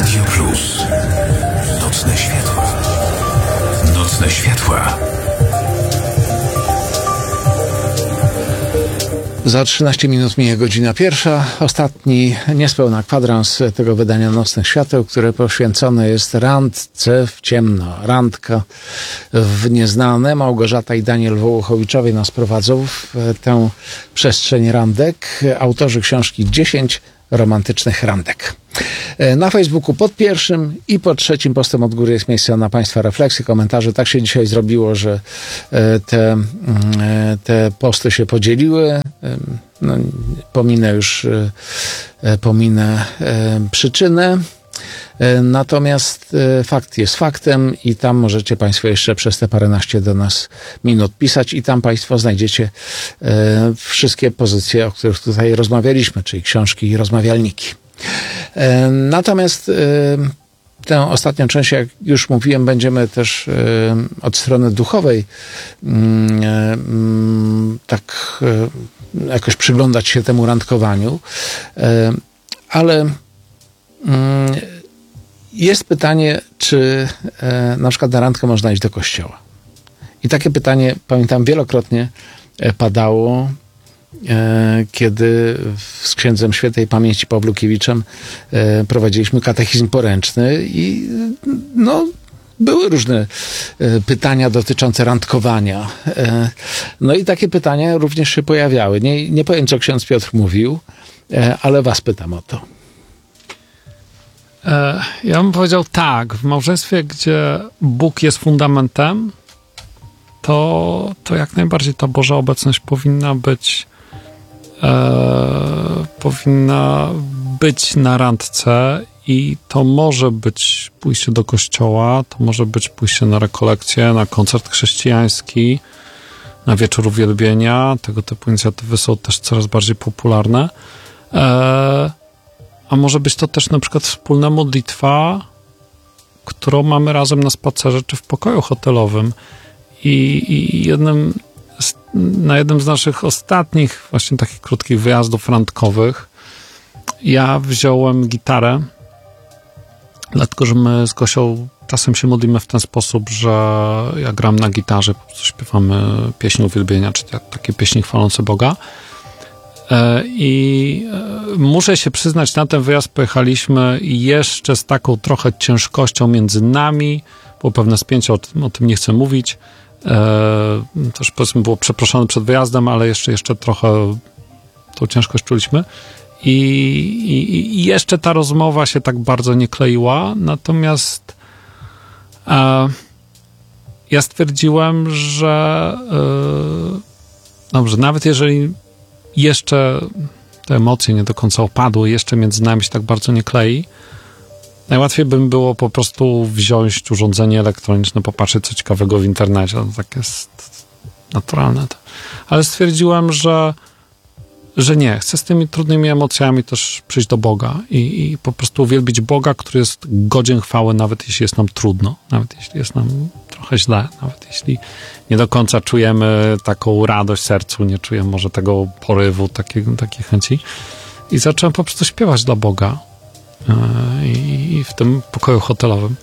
Radio Plus. Nocne światła. Nocne światła. Za 13 minut mija godzina pierwsza. Ostatni, niespełna kwadrans tego wydania Nocnych Świateł, które poświęcone jest randce w ciemno. Randka w nieznane. Małgorzata i Daniel Wołochowiczowie nas prowadzą w tę przestrzeń randek. Autorzy książki 10 romantycznych randek. Na Facebooku pod pierwszym i pod trzecim postem od góry jest miejsce na Państwa refleksje, komentarze. Tak się dzisiaj zrobiło, że te posty się podzieliły. No, pominę przyczynę. Natomiast fakt jest faktem i tam możecie Państwo jeszcze przez te paręnaście do nas minut pisać i tam Państwo znajdziecie wszystkie pozycje, o których tutaj rozmawialiśmy, czyli książki i rozmawialniki. Natomiast tę ostatnią część, jak już mówiłem, będziemy też od strony duchowej tak jakoś przyglądać się temu randkowaniu, ale jest pytanie, czy na przykład na randkę można iść do kościoła. I takie pytanie, pamiętam, wielokrotnie padało, kiedy z księdzem świętej pamięci Pawłukiewiczem prowadziliśmy katechizm poręczny i no, były różne pytania dotyczące randkowania. No i takie pytania również się pojawiały. Nie powiem, co ksiądz Piotr mówił, ale was pytam o to. Ja bym powiedział tak, w małżeństwie, gdzie Bóg jest fundamentem, to jak najbardziej ta Boża obecność powinna być na randce i to może być pójście do kościoła, to może być pójście na rekolekcję, na koncert chrześcijański, na wieczór uwielbienia. Tego typu inicjatywy są też coraz bardziej popularne. A może być to też na przykład wspólna modlitwa, którą mamy razem na spacerze czy w pokoju hotelowym. I na jednym z naszych ostatnich właśnie takich krótkich wyjazdów randkowych ja wziąłem gitarę, dlatego że my z Gosią czasem się modlimy w ten sposób, że ja gram na gitarze, po prostu śpiewamy pieśń uwielbienia, czy takie pieśni chwalące Boga. I muszę się przyznać, na ten wyjazd pojechaliśmy jeszcze z taką trochę ciężkością między nami, było pewne spięcie, o tym nie chcę mówić. Też powiedzmy było przeproszone przed wyjazdem, ale jeszcze trochę tą ciężkość czuliśmy. I jeszcze ta rozmowa się tak bardzo nie kleiła, natomiast ja stwierdziłem, że dobrze, nawet jeżeli jeszcze te emocje nie do końca opadły, jeszcze między nami się tak bardzo nie klei, najłatwiej by było po prostu wziąć urządzenie elektroniczne, popatrzeć co ciekawego w internecie. To tak jest naturalne. Ale stwierdziłem, że nie. Chcę z tymi trudnymi emocjami też przyjść do Boga i po prostu uwielbić Boga, który jest godzien chwały, nawet jeśli jest nam trudno, nawet jeśli jest nam trochę źle, nawet jeśli nie do końca czujemy taką radość w sercu, nie czujemy może tego porywu, takiej chęci. I zacząłem po prostu śpiewać dla Boga i w tym pokoju hotelowym.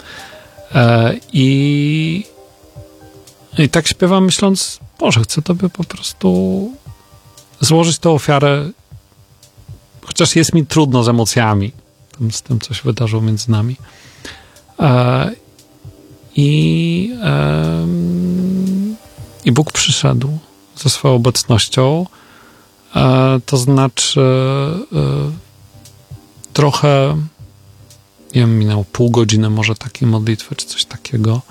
I tak śpiewam, myśląc, Boże, chcę Tobie po prostu złożyć tę ofiarę, chociaż jest mi trudno z emocjami, z tym, co się wydarzyło między nami. I Bóg przyszedł ze swoją obecnością, to znaczy trochę, nie wiem, minęło pół godziny może takiej modlitwy, czy coś takiego,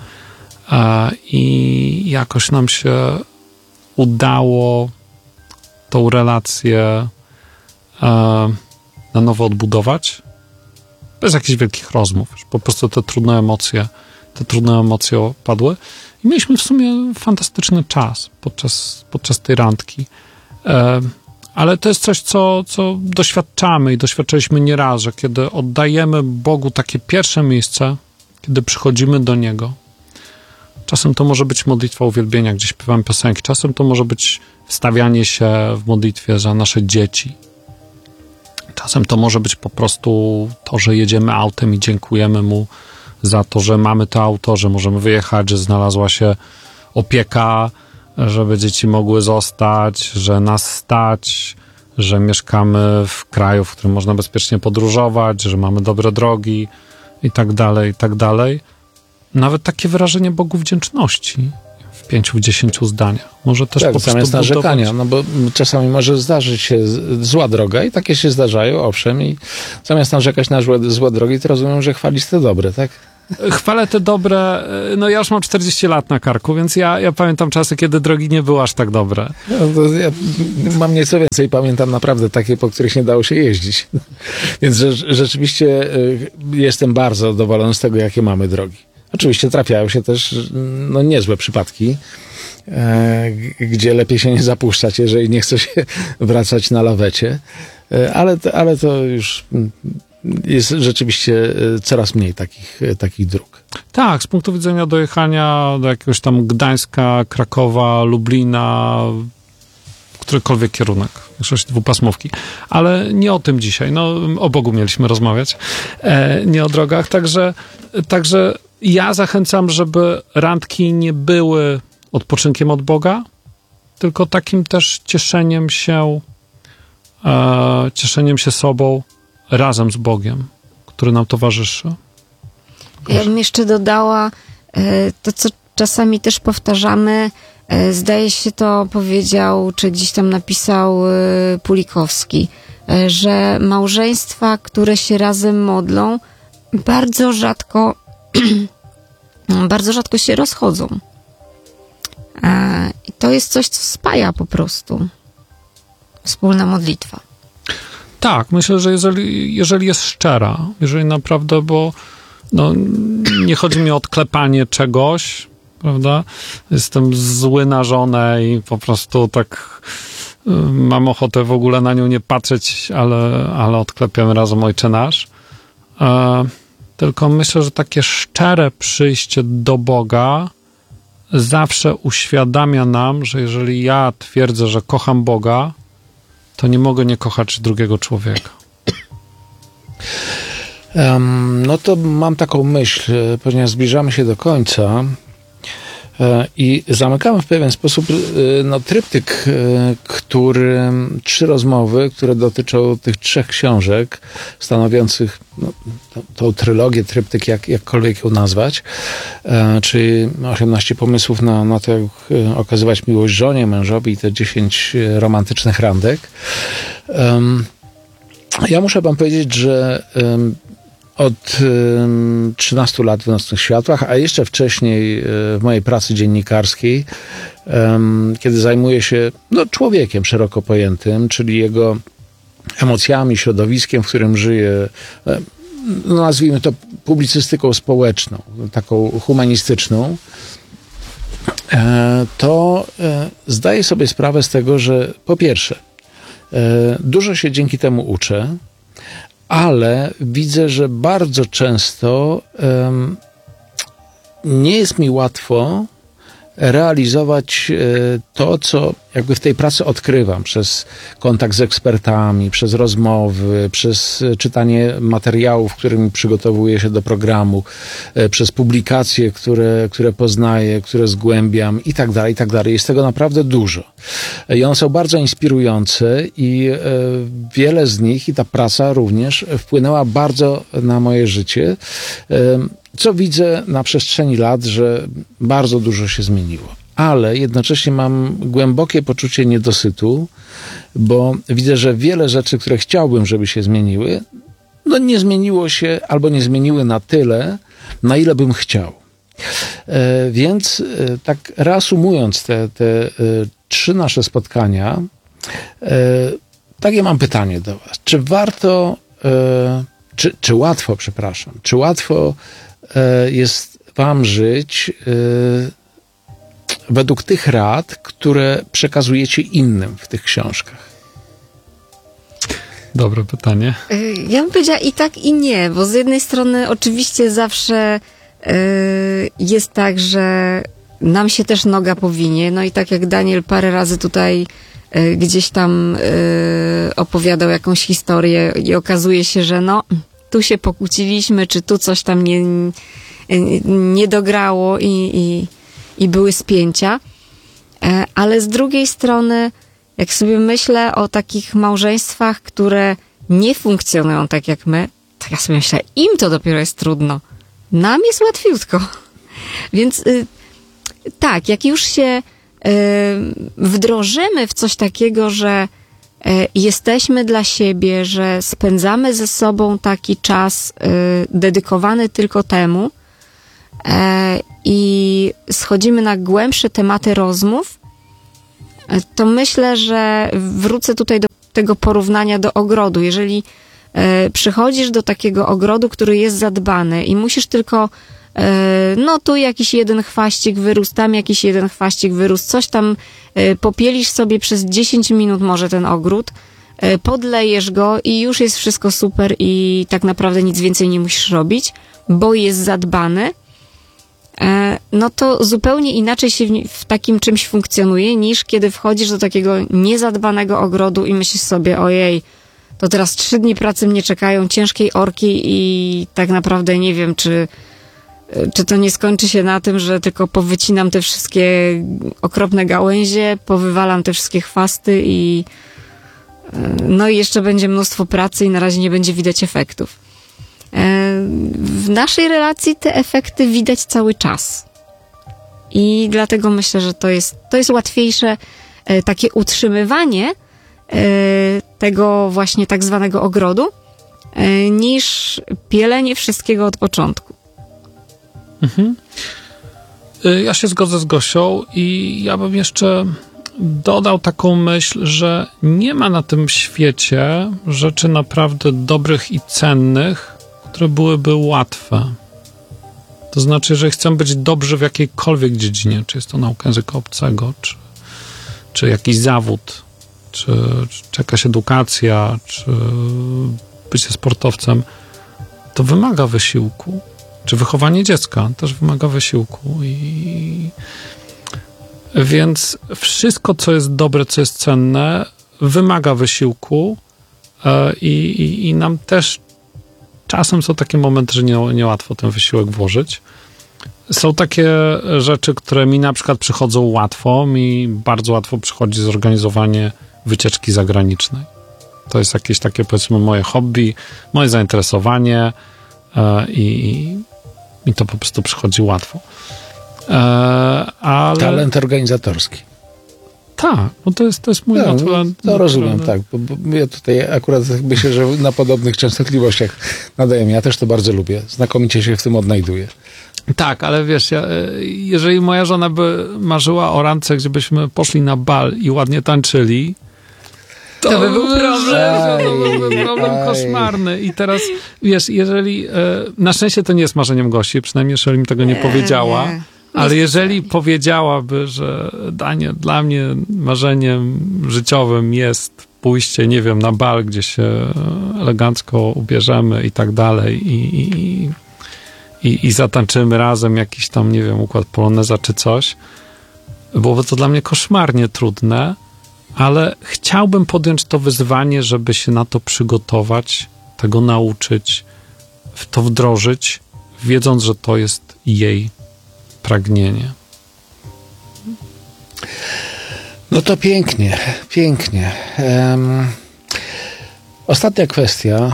i jakoś nam się udało tą relację na nowo odbudować, bez jakichś wielkich rozmów. Po prostu te trudne emocje opadły i mieliśmy w sumie fantastyczny czas podczas tej randki. Ale to jest coś, co doświadczamy i doświadczyliśmy nieraz, że kiedy oddajemy Bogu takie pierwsze miejsce, kiedy przychodzimy do Niego, czasem to może być modlitwa uwielbienia, gdzie śpiewamy piosenki, czasem to może być wstawianie się w modlitwie za nasze dzieci, Czasem to może być po prostu to, że jedziemy autem i dziękujemy mu za to, że mamy to auto, że możemy wyjechać, że znalazła się opieka, żeby dzieci mogły zostać, że nas stać, że mieszkamy w kraju, w którym można bezpiecznie podróżować, że mamy dobre drogi i tak dalej, i tak dalej. Nawet takie wyrażenie Bogu wdzięczności w 5-10 zdaniach. Może też tak, po prostu zamiast narzekania, no bo czasami może zdarzyć się zła droga i takie się zdarzają, owszem, i zamiast narzekać na złe drogi, to rozumiem, że chwalisz te dobre, tak? Chwalę te dobre, no ja już mam 40 lat na karku, więc ja pamiętam czasy, kiedy drogi nie były aż tak dobre. No, to ja mam nieco więcej, pamiętam naprawdę takie, po których nie dało się jeździć. Więc rzeczywiście jestem bardzo zadowolony z tego, jakie mamy drogi. Oczywiście trafiają się też no, niezłe przypadki, gdzie lepiej się nie zapuszczać, jeżeli nie chce się wracać na lawecie, ale to już jest rzeczywiście coraz mniej takich dróg. Tak, z punktu widzenia dojechania do jakiegoś tam Gdańska, Krakowa, Lublina, którykolwiek kierunek, większość dwupasmówki. Ale nie o tym dzisiaj, no o Bogu mieliśmy rozmawiać, nie o drogach, także ja zachęcam, żeby randki nie były odpoczynkiem od Boga, tylko takim też cieszeniem się sobą razem z Bogiem, który nam towarzyszy. Ja bym jeszcze dodała to, co czasami też powtarzamy. Zdaje się, to powiedział, czy gdzieś tam napisał Pulikowski, że małżeństwa, które się razem modlą, bardzo rzadko się rozchodzą. I to jest coś, co spaja po prostu. Wspólna modlitwa. Tak, myślę, że jeżeli jest szczera, jeżeli naprawdę, bo no, nie chodzi mi o odklepanie czegoś, prawda? Jestem zły na żonę i po prostu tak mam ochotę w ogóle na nią nie patrzeć, ale odklepiamy razem Ojcze Nasz. Tylko myślę, że takie szczere przyjście do Boga zawsze uświadamia nam, że jeżeli ja twierdzę, że kocham Boga, to nie mogę nie kochać drugiego człowieka. No to mam taką myśl, ponieważ zbliżamy się do końca i zamykamy w pewien sposób tryptyk, trzy rozmowy, które dotyczą tych 3 książek stanowiących tą trylogię, tryptyk, jakkolwiek ją nazwać, czyli 18 pomysłów na to, jak okazywać miłość żonie, mężowi i te 10 romantycznych randek. Ja muszę wam powiedzieć, że od 13 lat w Nocnych Światłach, a jeszcze wcześniej w mojej pracy dziennikarskiej, kiedy zajmuję się człowiekiem szeroko pojętym, czyli jego emocjami, środowiskiem, w którym żyje, nazwijmy to publicystyką społeczną, taką humanistyczną, to zdaję sobie sprawę z tego, że po pierwsze, dużo się dzięki temu uczę, ale widzę, że bardzo często nie jest mi łatwo realizować to, co jakby w tej pracy odkrywam przez kontakt z ekspertami, przez rozmowy, przez czytanie materiałów, którymi przygotowuję się do programu, przez publikacje, które poznaję, które zgłębiam i tak dalej, i tak dalej. Jest tego naprawdę dużo. I one są bardzo inspirujące i wiele z nich, i ta praca również, wpłynęła bardzo na moje życie, co widzę na przestrzeni lat, że bardzo dużo się zmieniło. Ale jednocześnie mam głębokie poczucie niedosytu, bo widzę, że wiele rzeczy, które chciałbym, żeby się zmieniły, nie zmieniło się albo nie zmieniły na tyle, na ile bym chciał. Więc tak reasumując te 3 nasze spotkania, takie mam pytanie do was. Czy warto, czy łatwo, przepraszam, czy łatwo jest wam żyć według tych rad, które przekazujecie innym w tych książkach? Dobre pytanie. Ja bym powiedziała i tak, i nie, bo z jednej strony oczywiście zawsze jest tak, że nam się też noga powinie, no i tak jak Daniel parę razy tutaj gdzieś tam opowiadał jakąś historię i okazuje się, że no, tu się pokłóciliśmy, czy tu coś tam nie dograło i były spięcia. Ale z drugiej strony, jak sobie myślę o takich małżeństwach, które nie funkcjonują tak jak my, to ja sobie myślę, im to dopiero jest trudno. Nam jest łatwiutko. Więc tak, jak już się wdrożymy w coś takiego, że jesteśmy dla siebie, że spędzamy ze sobą taki czas dedykowany tylko temu i schodzimy na głębsze tematy rozmów, to myślę, że wrócę tutaj do tego porównania do ogrodu. Jeżeli przychodzisz do takiego ogrodu, który jest zadbany i musisz tylko no tu jakiś jeden chwaścik wyrósł, tam jakiś jeden chwaścik wyrósł, coś tam popielisz sobie przez 10 minut może ten ogród, podlejesz go i już jest wszystko super i tak naprawdę nic więcej nie musisz robić, bo jest zadbany, no to zupełnie inaczej się w takim czymś funkcjonuje, niż kiedy wchodzisz do takiego niezadbanego ogrodu i myślisz sobie, ojej, to teraz 3 dni pracy mnie czekają, ciężkiej orki i tak naprawdę nie wiem, czy to nie skończy się na tym, że tylko powycinam te wszystkie okropne gałęzie, powywalam te wszystkie chwasty i no i jeszcze będzie mnóstwo pracy i na razie nie będzie widać efektów. W naszej relacji te efekty widać cały czas. I dlatego myślę, że to jest łatwiejsze takie utrzymywanie tego właśnie tak zwanego ogrodu, niż pielenie wszystkiego od początku. Mhm. Ja się zgodzę z Gosią i ja bym jeszcze dodał taką myśl, że nie ma na tym świecie rzeczy naprawdę dobrych i cennych, które byłyby łatwe. To znaczy, że chcę być dobrzy w jakiejkolwiek dziedzinie, czy jest to nauka języka obcego, czy jakiś zawód, czy jakaś edukacja, czy bycie sportowcem, to wymaga wysiłku. Czy wychowanie dziecka też wymaga wysiłku. Więc wszystko, co jest dobre, co jest cenne, wymaga wysiłku i nam też czasem są takie momenty, że niełatwo ten wysiłek włożyć. Są takie rzeczy, które mi na przykład przychodzą łatwo. Mi bardzo łatwo przychodzi zorganizowanie wycieczki zagranicznej. To jest jakieś takie, powiedzmy, moje hobby, moje zainteresowanie i to po prostu przychodzi łatwo. Ale... Talent organizatorski. Tak, bo to jest mój naturalny... To rozumiem, tak. Bo ja tutaj akurat myślę, że na podobnych częstotliwościach nadajemy. Ja też to bardzo lubię. Znakomicie się w tym odnajduję. Tak, ale wiesz, jeżeli moja żona by marzyła o randce, gdzie byśmy poszli na bal i ładnie tańczyli, to by był problem koszmarny. I teraz, wiesz, jeżeli... na szczęście to nie jest marzeniem Gosi, przynajmniej jeżeli mi tego nie powiedziała. Ale jeżeli powiedziałaby, że Daniel, dla mnie marzeniem życiowym jest pójście, nie wiem, na bal, gdzie się elegancko ubierzemy i tak dalej i zatańczymy razem jakiś tam, nie wiem, układ poloneza czy coś, byłoby to dla mnie koszmarnie trudne, ale chciałbym podjąć to wyzwanie, żeby się na to przygotować, tego nauczyć, w to wdrożyć, wiedząc, że to jest jej pragnienie. No to pięknie, pięknie. Ostatnia kwestia.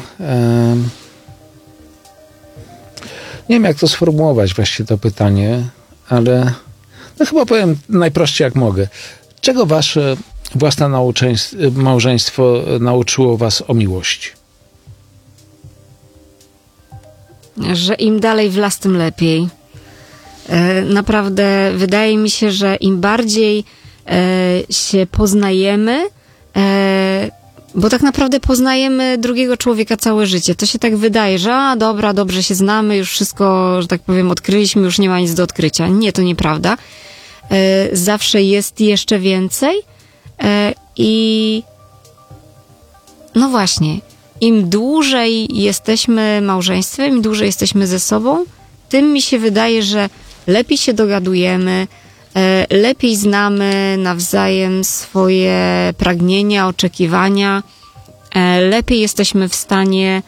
Nie wiem, jak to sformułować właściwie to pytanie, ale no chyba powiem najprościej jak mogę. Czego wasze własne małżeństwo nauczyło was o miłości? Że im dalej w las, tym lepiej. Naprawdę wydaje mi się, że im bardziej się poznajemy, bo tak naprawdę poznajemy drugiego człowieka całe życie. To się tak wydaje, że dobra, dobrze się znamy, już wszystko, że tak powiem, odkryliśmy, już nie ma nic do odkrycia. Nie, to nieprawda. Zawsze jest jeszcze więcej i no właśnie, im dłużej jesteśmy małżeństwem, im dłużej jesteśmy ze sobą, tym mi się wydaje, że lepiej się dogadujemy, lepiej znamy nawzajem swoje pragnienia, oczekiwania, lepiej jesteśmy w stanie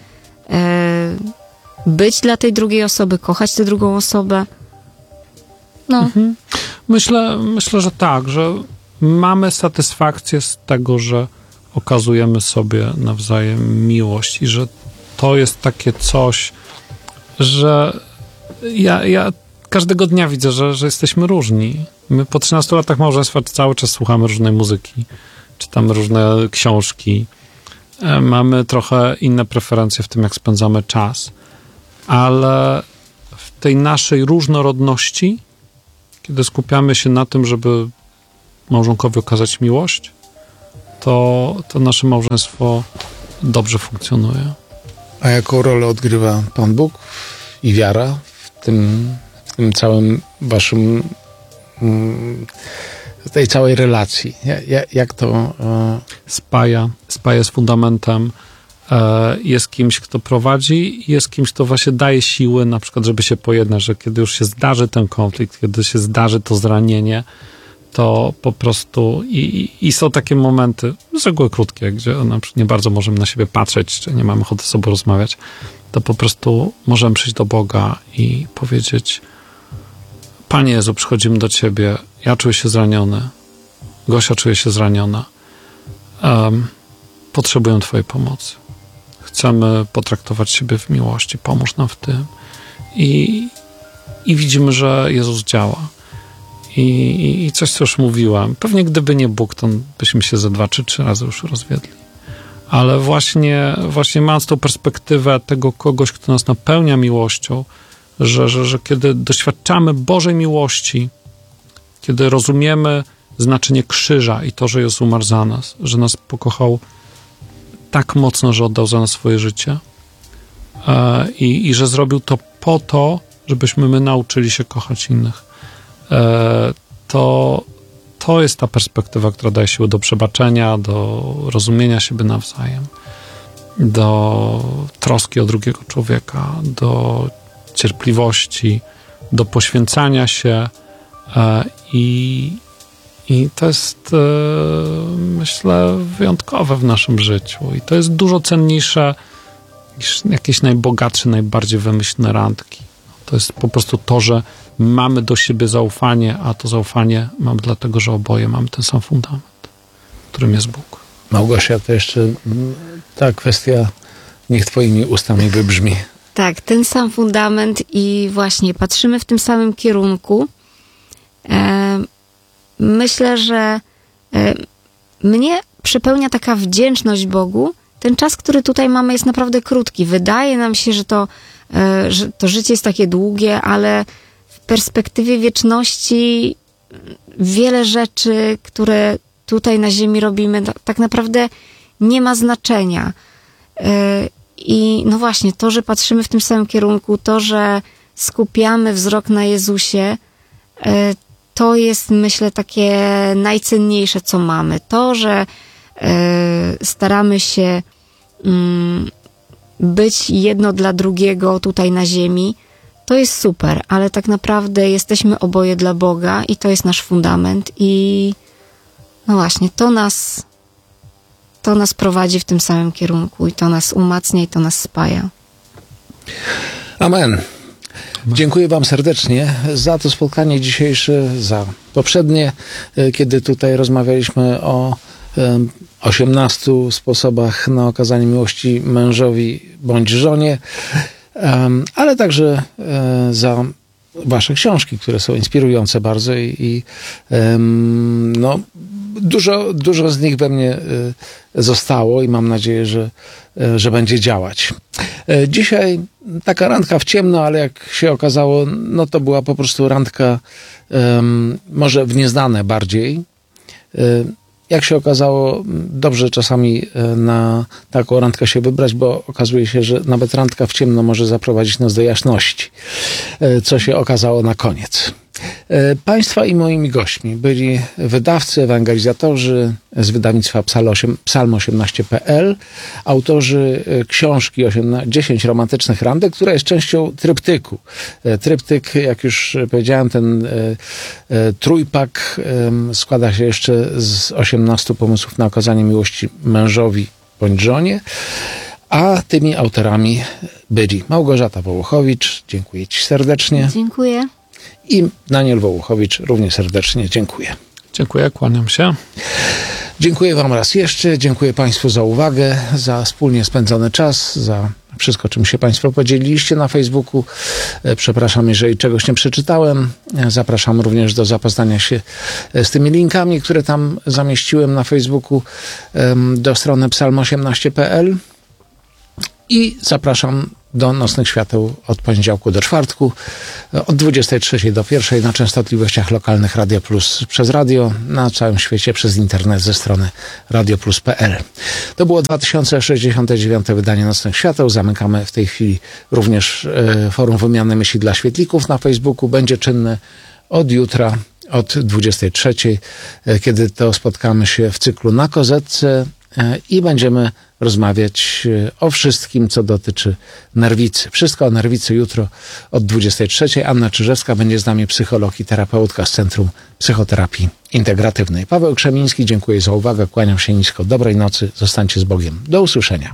być dla tej drugiej osoby, kochać tę drugą osobę. No. Myślę, że tak, że mamy satysfakcję z tego, że okazujemy sobie nawzajem miłość i że to jest takie coś, że ja każdego dnia widzę, że jesteśmy różni. My po 13 latach małżeństwa cały czas słuchamy różnej muzyki, czytamy różne książki, mamy trochę inne preferencje w tym, jak spędzamy czas, ale w tej naszej różnorodności, kiedy skupiamy się na tym, żeby małżonkowi okazać miłość, to nasze małżeństwo dobrze funkcjonuje. A jaką rolę odgrywa Pan Bóg i wiara w tym całym waszym, tej całej relacji? Jak to... Spaja jest fundamentem, jest kimś, kto prowadzi, jest kimś, kto właśnie daje siły, na przykład, żeby się pojednać, że kiedy już się zdarzy ten konflikt, kiedy się zdarzy to zranienie, to po prostu i są takie momenty, z reguły krótkie, gdzie na przykład nie bardzo możemy na siebie patrzeć, czy nie mamy ochoty z sobą rozmawiać, to po prostu możemy przyjść do Boga i powiedzieć: Panie Jezu, przychodzimy do Ciebie, ja czuję się zraniony, Gosia czuje się zraniona, potrzebuję Twojej pomocy. Chcemy potraktować siebie w miłości, pomóż nam w tym. I widzimy, że Jezus działa. I coś, co już mówiłam. Pewnie gdyby nie Bóg, to byśmy się ze 2 czy 3 razy już rozwiedli. Ale właśnie mając tą perspektywę tego kogoś, kto nas napełnia miłością, że kiedy doświadczamy Bożej miłości, kiedy rozumiemy znaczenie krzyża i to, że Jezus umarł za nas, że nas pokochał tak mocno, że oddał za nas swoje życie i że zrobił to po to, żebyśmy my nauczyli się kochać innych. To jest ta perspektywa, która daje siłę do przebaczenia, do rozumienia siebie nawzajem, do troski o drugiego człowieka, do cierpliwości, do poświęcania się i to jest, myślę, wyjątkowe w naszym życiu i to jest dużo cenniejsze niż jakieś najbogatsze, najbardziej wymyślne randki. To jest po prostu to, że mamy do siebie zaufanie, a to zaufanie mamy dlatego, że oboje mamy ten sam fundament, którym jest Bóg. Małgosia, to jeszcze ta kwestia niech Twoimi ustami wybrzmi. Tak, ten sam fundament i właśnie patrzymy w tym samym kierunku. Myślę, że mnie przepełnia taka wdzięczność Bogu. Ten czas, który tutaj mamy, jest naprawdę krótki. Wydaje nam się, że to życie jest takie długie, ale w perspektywie wieczności wiele rzeczy, które tutaj na ziemi robimy, tak naprawdę nie ma znaczenia. I no właśnie, to, że patrzymy w tym samym kierunku, to, że skupiamy wzrok na Jezusie, to jest, myślę, takie najcenniejsze, co mamy. To, że staramy się być jedno dla drugiego tutaj na ziemi, to jest super, ale tak naprawdę jesteśmy oboje dla Boga i to jest nasz fundament i no właśnie, to nas prowadzi w tym samym kierunku i to nas umacnia i to nas spaja. Amen. Dziękuję Wam serdecznie za to spotkanie dzisiejsze, za poprzednie, kiedy tutaj rozmawialiśmy o 18 sposobach na okazanie miłości mężowi bądź żonie, ale także za Wasze książki, które są inspirujące bardzo i no, dużo z nich we mnie zostało i mam nadzieję, że będzie działać. Dzisiaj taka randka w ciemno, ale jak się okazało, no to była po prostu randka może w nieznane bardziej. Jak się okazało, dobrze czasami na taką randkę się wybrać, bo okazuje się, że nawet randka w ciemno może zaprowadzić nas do jasności, co się okazało na koniec. Państwa i moimi gośćmi byli wydawcy, ewangelizatorzy z wydawnictwa psalm18.pl, autorzy książki 10 romantycznych randek, która jest częścią tryptyku. Tryptyk, jak już powiedziałem, ten trójpak składa się jeszcze z 18 pomysłów na okazanie miłości mężowi bądź żonie, a tymi autorami byli Małgorzata Wołochowicz, dziękuję Ci serdecznie. Dziękuję. I Daniel Wołochowicz, równie serdecznie dziękuję. Dziękuję, kłaniam się. Dziękuję Wam raz jeszcze, dziękuję Państwu za uwagę, za wspólnie spędzony czas, za wszystko, czym się Państwo podzieliliście na Facebooku. Przepraszam, jeżeli czegoś nie przeczytałem. Zapraszam również do zapoznania się z tymi linkami, które tam zamieściłem na Facebooku, do strony psalm18.pl. I zapraszam do Nocnych Świateł od poniedziałku do czwartku, od 23 do 1 na częstotliwościach lokalnych Radio Plus przez radio, na całym świecie przez internet ze strony radioplus.pl. To było 2069 wydanie Nocnych Świateł. Zamykamy w tej chwili również forum wymiany myśli dla świetlików na Facebooku. Będzie czynne od jutra, od 23, kiedy to spotkamy się w cyklu Na Kozetce i będziemy rozmawiać o wszystkim, co dotyczy nerwicy. Wszystko o nerwicy jutro od 23. Anna Czyżewska będzie z nami, psycholog i terapeutka z Centrum Psychoterapii Integratywnej. Paweł Krzemiński, dziękuję za uwagę, kłaniam się nisko. Dobrej nocy, zostańcie z Bogiem. Do usłyszenia.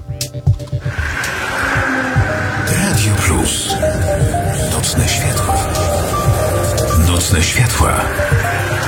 Radio Plus. Nocne światła. Nocne światła.